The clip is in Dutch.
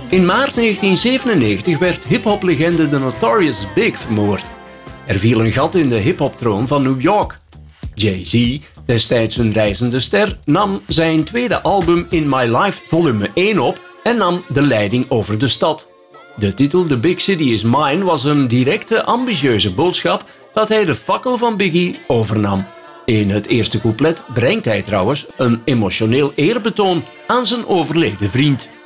In maart 1997 werd hiphoplegende The Notorious Big vermoord. Er viel een gat in de hiphoptroon van New York. Jay-Z, destijds een reizende ster, nam zijn tweede album In My Life volume 1 op en nam de leiding over de stad. De titel The Big City Is Mine was een directe, ambitieuze boodschap dat hij de fakkel van Biggie overnam. In het eerste couplet brengt hij trouwens een emotioneel eerbetoon aan zijn overleden vriend.